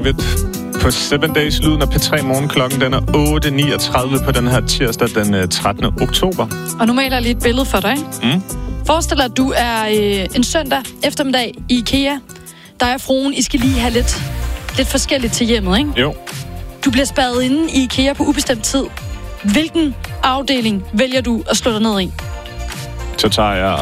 På 7 Days lyden af P3 Morgen. Klokken den er 8.39 på den her tirsdag den 13. oktober. Og nu maler jeg lige et billede for dig. Forestil dig, at du er en søndag eftermiddag i IKEA. Der er fruen, I skal lige have lidt forskelligt til hjemmet, ikke? Jo. Du bliver spærret inde i IKEA på ubestemt tid. Hvilken afdeling vælger du at slå dig ned i? Så tager jeg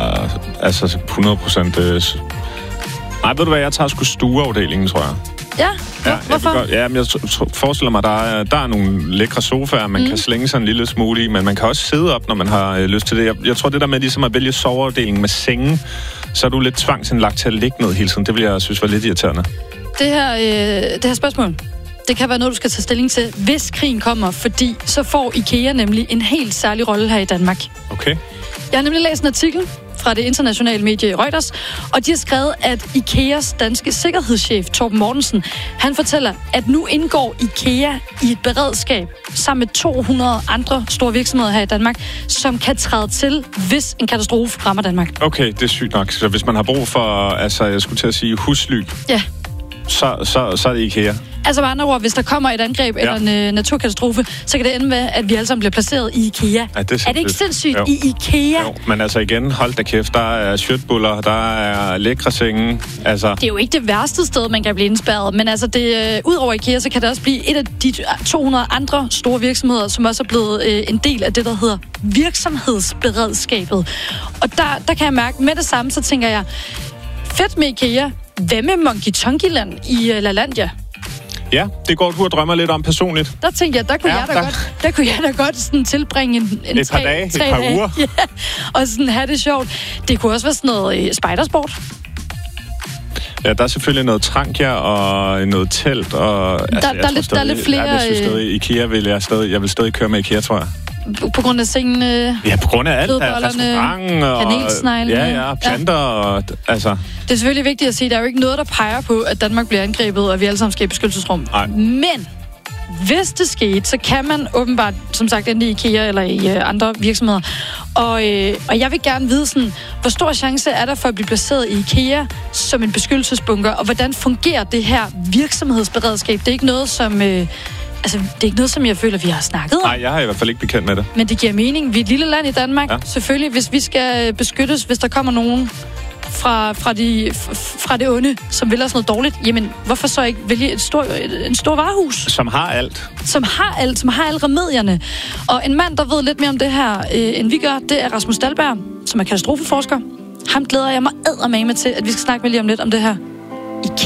100%... Nej, ved du hvad, jeg tager sgu stueafdelingen, tror jeg. Ja? Hvorfor? Jeg forestiller mig, der er nogle lækre sofaer, man kan slænge sig en lille smule i, men man kan også sidde op, når man har lyst til det. Jeg tror, det der med ligesom at vælge soveafdelingen med senge, så er du lidt tvangsindlagt til at ligge ned hele tiden. Det vil jeg synes var lidt irriterende. Det her spørgsmål, det kan være noget, du skal tage stilling til, hvis krigen kommer, fordi så får IKEA nemlig en helt særlig rolle her i Danmark. Okay. Jeg har nemlig læst en artikel fra det internationale medie Reuters, og de har skrevet, at IKEAs danske sikkerhedschef, Torben Mortensen, han fortæller, at nu indgår IKEA i et beredskab sammen med 200 andre store virksomheder her i Danmark, som kan træde til, hvis en katastrofe rammer Danmark. Okay, det er sygt nok. Så hvis man har brug for, jeg skulle til at sige husly, ja, så er det IKEA. Altså med andre ord, hvis der kommer et angreb eller en naturkatastrofe, så kan det ende med, at vi alle sammen bliver placeret i IKEA. Ja, det er det ikke sindssygt? Jo. I IKEA? Jo, men altså igen, hold da kæft, der er shirtbuller, der er lækre senge. Altså. Det er jo ikke det værste sted, man kan blive indspærret, men altså ud over IKEA, så kan det også blive et af de 200 andre store virksomheder, som også er blevet en del af det, der hedder virksomhedsberedskabet. Og der kan jeg mærke, med det samme, så tænker jeg, fedt med IKEA. Hvad med Monkey Tonky-land i LaLandia? Ja, det går du og drømmer lidt om personligt. Der tænkte jeg, der kunne jeg da godt sådan tilbringe en et par dage, et par uger. Ja, og sådan have det sjovt. Det kunne også være sådan noget spejdersport. Ja, der er selvfølgelig noget trankia og noget telt. Og, der er lidt flere... Jeg synes stadig, IKEA jeg vil stadig køre med IKEA, tror jeg. På grund af sengene... Ja, på grund af alt. Restauranten og... kanelsneglene. Ja, planter og... Altså... Det er selvfølgelig vigtigt at sige, at der er jo ikke noget, der peger på, at Danmark bliver angrebet, og vi alle sammen skal i beskyttelsesrum. Nej. Men hvis det skete, så kan man åbenbart, som sagt, enten i IKEA eller i andre virksomheder. Og jeg vil gerne vide, sådan, hvor stor chance er der for at blive placeret i IKEA som en beskyttelsesbunker, og hvordan fungerer det her virksomhedsberedskab? Det er ikke noget, som... det er ikke noget, som jeg føler, vi har snakket om. Nej, jeg har i hvert fald ikke bekendt med det. Men det giver mening. Vi er et lille land i Danmark. Ja. Selvfølgelig, hvis vi skal beskyttes, hvis der kommer nogen fra det onde, som vil os noget dårligt, jamen, hvorfor så ikke vælge en stor varehus? Som har alt. Som har alle remedierne. Og en mand, der ved lidt mere om det her, end vi gør, det er Rasmus Dahlberg, som er katastrofeforsker. Ham glæder jeg mig eddermame til, at vi skal snakke med lige om lidt om det her.